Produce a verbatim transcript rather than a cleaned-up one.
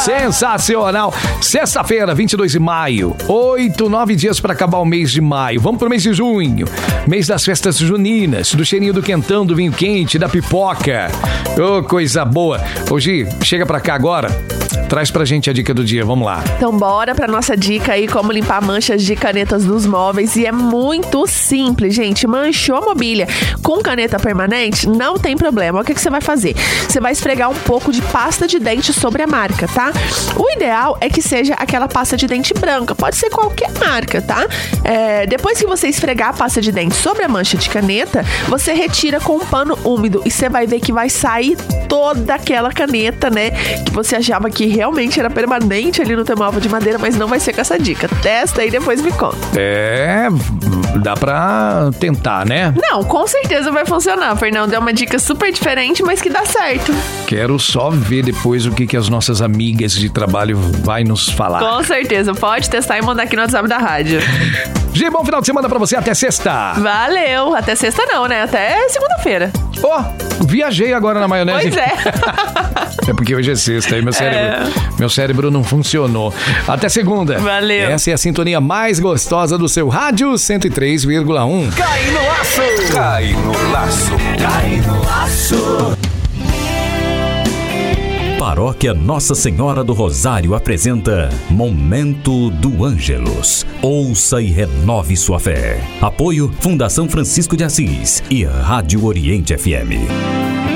Sensacional. Sexta-feira, vinte e dois de maio. Oito, nove dias para acabar o mês de maio. Vamos pro mês de junho. Mês das festas juninas, do cheirinho do quentão, do vinho quente, da pipoca. Ô, oh, coisa boa. Ô, Gi, chega pra cá agora. Traz pra gente a dica do dia, vamos lá. Então bora pra nossa dica aí, como limpar manchas de canetas dos móveis. E é muito simples, gente. Manchou a mobília com caneta permanente, não tem problema. O que, que você vai fazer? Você vai esfregar um pouco de pasta de dente sobre a marca, tá? O ideal é que seja aquela pasta de dente branca. Pode ser qualquer marca, tá? É, depois que você esfregar a pasta de dente sobre a mancha de caneta, você retira com um pano úmido e você vai ver que vai sair toda aquela caneta, né? Que você achava que realmente era permanente ali no teu móvel de madeira, mas não vai ser com essa dica. Testa aí e depois me conta. É, dá pra tentar, né? Não, com certeza vai funcionar, Fernando. É uma dica super diferente, mas que dá certo. Quero só ver depois o que, que as nossas amigas de trabalho vai nos falar. Com certeza, pode testar e mandar aqui no WhatsApp da rádio. Gi, bom final de semana pra você, até sexta. Valeu, até sexta não, né? Até segunda-feira. Ó, oh, viajei agora na maionese. Pois é. É porque hoje é sexta, aí meu cérebro, é. meu cérebro não funcionou. Até segunda. Valeu. Essa é a sintonia mais gostosa do seu rádio cento e três vírgula um. Cai no laço. Cai no laço. Cai no laço. Paróquia Nossa Senhora do Rosário apresenta Momento do Ângelus. Ouça e renove sua fé. Apoio Fundação Francisco de Assis e Rádio Oriente F M.